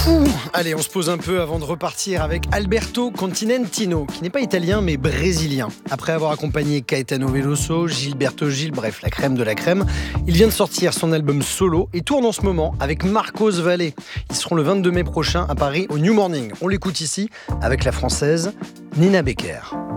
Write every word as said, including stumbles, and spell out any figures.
Ouh, allez, on se pose un peu avant de repartir avec Alberto Continentino, qui n'est pas italien mais brésilien. Après avoir accompagné Caetano Veloso, Gilberto Gil, bref, la crème de la crème, il vient de sortir son album solo et tourne en ce moment avec Marcos Valle. Ils seront le vingt-deux mai prochain à Paris au New Morning. On l'écoute ici avec la française Nina Becker.